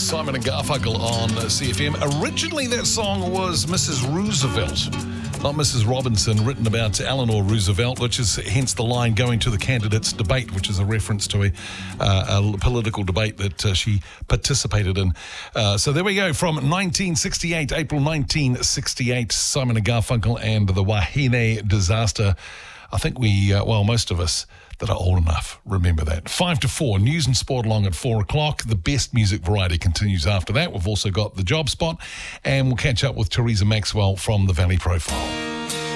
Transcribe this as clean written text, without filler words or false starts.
Simon and Garfunkel on CFM. Originally, that song was Mrs. Roosevelt, not Mrs. Robinson, written about Eleanor Roosevelt, which is hence the line going to the candidates debate, which is a reference to a political debate that she participated in. So there we go, from 1968, April 1968, Simon and Garfunkel and the Wahine disaster. I think most of us that are old enough remember that. 5 to 4, news and sport along at 4 o'clock. The best music variety continues after that. We've also got the job spot, and we'll catch up with Teresa Maxwell from the Valley Profile.